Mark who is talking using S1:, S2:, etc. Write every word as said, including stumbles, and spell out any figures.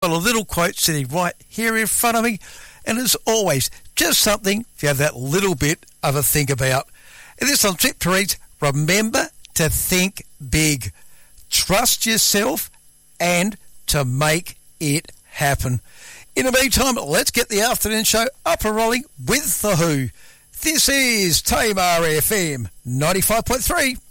S1: got a little quote sitting right here in front of me, and as always, just something if you have that little bit of a think about. And this on tip to read, remember to think big, trust yourself, and to make it happen. In the meantime, let's get the afternoon show up and rolling with The Who. This is Tamar F M ninety-five point three.